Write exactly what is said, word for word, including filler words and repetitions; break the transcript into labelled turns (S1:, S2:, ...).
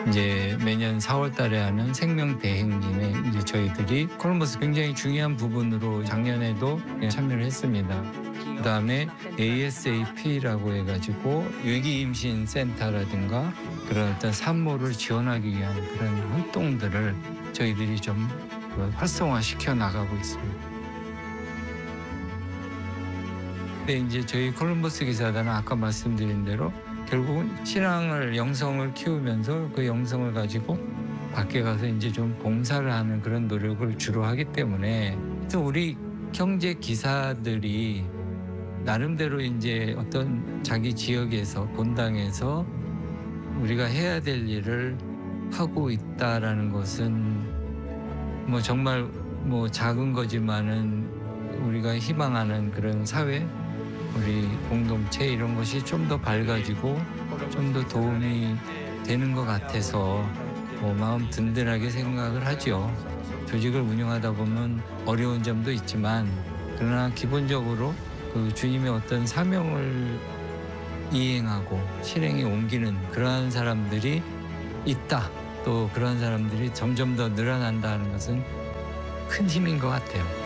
S1: 이제 매년 사월 달에 하는 생명 대행진에 이제 저희들이 콜럼버스 굉장히 중요한 부분으로 작년에도 참여를 했습니다. 그다음에 에이에스에이피라고 해가지고 위기 임신 센터라든가 그런 어떤 산모를 지원하기 위한 그런 활동들을 저희들이 좀 활성화시켜 나가고 있습니다. 근데 이제 저희 콜럼버스 기사단은 아까 말씀드린 대로 결국은 신앙을 영성을 키우면서 그 영성을 가지고 밖에 가서 이제 좀 봉사를 하는 그런 노력을 주로 하기 때문에 또 우리 경제 기사들이 나름대로 이제 어떤 자기 지역에서 본당에서 우리가 해야 될 일을 하고 있다라는 것은 뭐 정말 뭐 작은 거지만은 우리가 희망하는 그런 사회, 우리 공동체 이런 것이 좀 더 밝아지고 좀 더 도움이 되는 것 같아서 뭐 마음 든든하게 생각을 하죠. 조직을 운영하다 보면 어려운 점도 있지만 그러나 기본적으로 그 주님의 어떤 사명을 이행하고 실행에 옮기는 그러한 사람들이 있다. 또 그런 사람들이 점점 더 늘어난다는 것은 큰 힘인 것 같아요.